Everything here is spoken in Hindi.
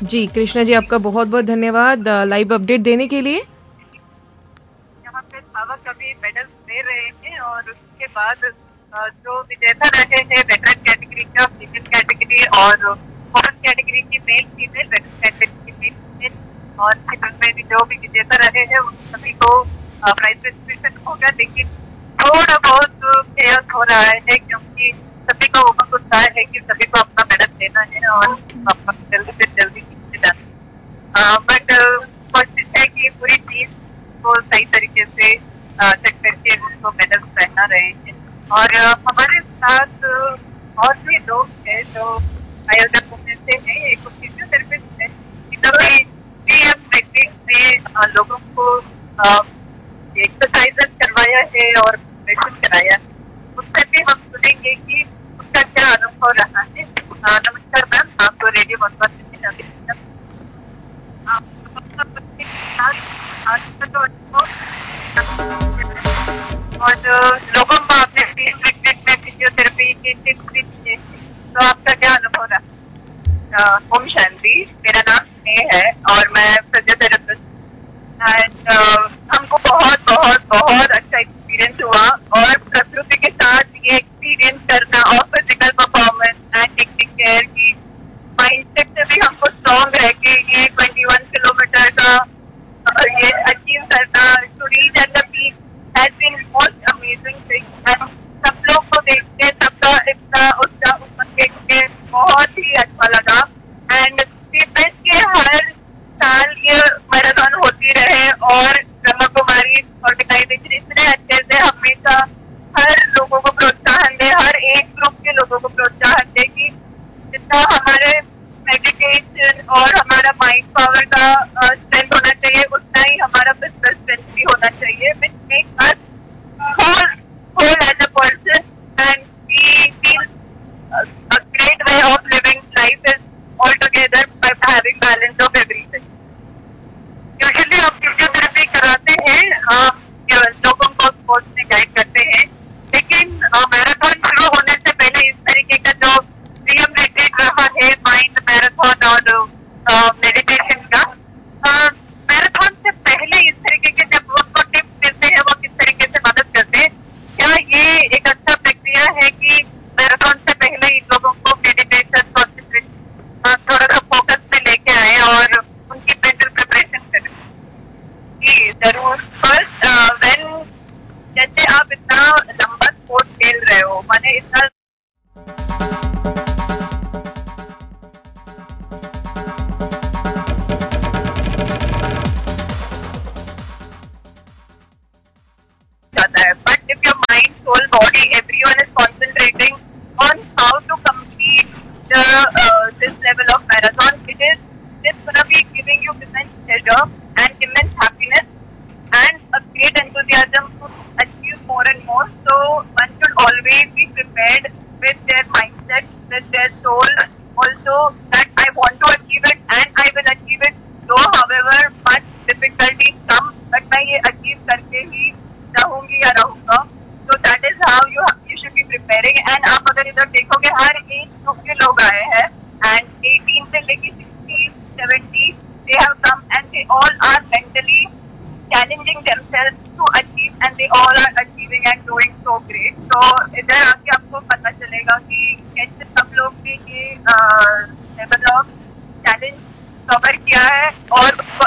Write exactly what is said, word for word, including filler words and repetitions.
जी कृष्णा जी, आपका बहुत बहुत धन्यवाद लाइव अपडेट देने के लिए। यहाँ पे धावक अभी मेडल ले रहे हैं और उसके बाद जो विजेता रहे हैं वेटरन कैटेगरी का, फीमेल कैटेगरी और वुमेन कैटेगरी की मेल फीमेल, वेटरन कैटेगरी की मेल फीमेल और सिंगल में भी जो भी विजेता रहे हैं उन सभी को प्राइज डिस्ट्रीब्यूशन होगा। लेकिन थोड़ा बहुत chaos हो रहा है क्योंकि सभी को उमंग उत्साह है कि सभी को अपना मेडल लेना है और अपना जल्दी से जल्दी जीतने जाना। बट कोशिश है कि पूरी टीम को सही तरीके से चेक करके उनको मेडल पहना रहे हैं। और हमारे साथ और भी लोग हैं जो आयोजकों में से हैं। एक फिजियोथेरेपिस्ट है, इन्होंने पीएम ने लोगों को एक्सरसाइजेस करवाया है और मेडिटेशन कराया है। उससे भी हम सुनेंगे कि उसका क्या अनुभव रहा है। नमस्कार मैम, आपको रेडियो मनोरंजन में और लोगों को आपने में फिजियोथेरेपी की टिप्स भी दिए, तो आपका क्या अनुभव रहा? ओम शांति, मेरा नाम स्नेह है और मैं फिजियोथेरेपिस्ट एंड हमको बहुत बहुत बहुत अच्छा एक्सपीरियंस हुआ और प्रकृति के साथ ये एक्सपीरियंस करना और physical performance and taking care की माइंडसेट से भी हमको स्ट्रॉन्ग रह के ये इक्कीस किलोमीटर का ये अचीव करना, to reach at the peak has been most amazing thing. And सब लोग को देख के सबका इतना उत्साह देख के बहुत ही अच्छा लगा। एंड बेस्ट के हर साल ये मैराथन होती रहे और ब्रह्मा कुमारी ऑर्गेनाइजेशन इतने अच्छे से हमेशा हर लोगों को प्रोत्साहन दे, हर एक ग्रुप के लोगों को प्रोत्साहन दे कि जितना हमारे मेडिटेशन और हमारा माइंड पावर का स्ट्रेंथ होना चाहिए उतना ही हमारा फिजिकल स्ट्रेंथ भी होना चाहिए, which makes us whole whole as a person and we feel a, a great way of living life is all together by having balance of everything. Usually आप फिजियोथेरेपी कराते हैं, लोगों को स्पोर्ट्स में गाइड करते हैं, लेकिन मैराथन शुरू होने से पहले इस तरीके का जो नियम रिट्रीट रहा है माइंड मैराथन और मेडिटेशन का, मैराथन से पहले इस तरीके के जब उनको टिप्स मिलते हैं वो किस तरीके से मदद करते हैं? क्या ये एक अच्छा प्रक्रिया है कि मैराथन से पहले इन लोगों को मेडिटेशन कॉन्सेंट्रेशन थोड़ा सा फोकस में लेके आए और उनकी मेंटल प्रिपरेशन करें? जी जरूर। फर्स्ट व्हेन जैसे आप इतना लंबा स्पोर्ट खेल रहे हो, माने इतना जाता है, but if your mind, soul, body, everyone is concentrating on how to complete the uh, this level of marathon, it is it's gonna be giving you immense pleasure and immense happiness and a great enthusiasm to achieve more and more. So one should always be prepared with their mindset, with their soul also, that I want to achieve it and I will achieve it, though however much difficulties come, but मैं ये achieve करके ही रहूंगी या रहूंगा। So that is how you you should be preparing. And आप अगर इधर देखोगे हर एज ग्रुप के लोग आए हैं and eighteen से लेके sixty, seventy they have come and they all are mentally challenging themselves to achieve and they all are achieving and doing so great. So इधर आके आपको पता चलेगा कि कैसे सब लोग ने ये लेवल ऑफ चैलेंज कवर किया है और